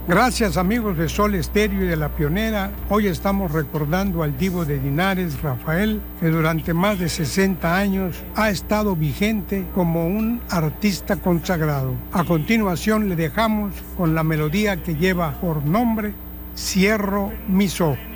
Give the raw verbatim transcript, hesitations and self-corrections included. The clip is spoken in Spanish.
Gracias, amigos de Sol Estéreo y de La Pionera. Hoy estamos recordando al divo de Linares, Rafael, que durante más de sesenta años ha estado vigente como un artista consagrado. A continuación le dejamos con la melodía que lleva por nombre Cierro mis ojos.